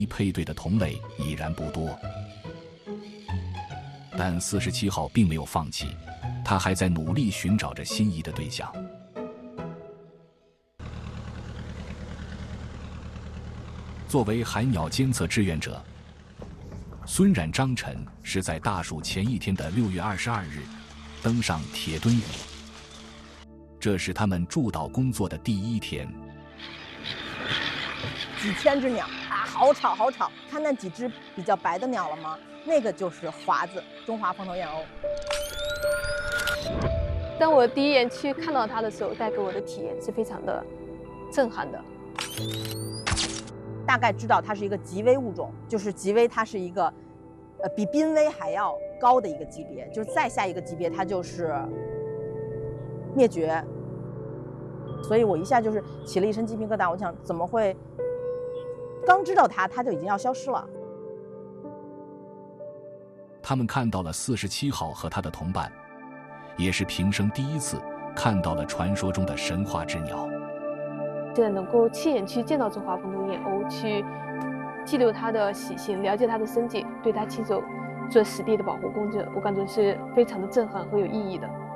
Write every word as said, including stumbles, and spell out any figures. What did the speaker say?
配对的同类已然不多。但四十七号并没有放弃，他还在努力寻找着心仪的对象。作为海鸟监测志愿者，孙冉、张晨是在大暑前一天的六月二十二日登上铁墩屿，这是他们驻岛工作的第一天。 几千只鸟啊，好吵好吵！看那几只比较白的鸟了吗？那个就是华子，中华凤头燕鸥。 当我第一眼去看到它的时候，带给我的体验是非常的震撼的。 大概知道它是一个极危物种，就是极危，它是一个，呃，比濒危还要高的一个级别，就是再下一个级别它就是灭绝。所以我一下就是起了一身鸡皮疙瘩，我想怎么会？刚知道它，它就已经要消失了。 他们看到了四十七号和他的同伴，也是平生第一次看到了传说中的神话之鸟。 现在能够亲眼去见到中华凤头燕鸥，去记录它的习性，了解它的生境，对它亲手做实地的保护工作，我感觉是非常的震撼和有意义的。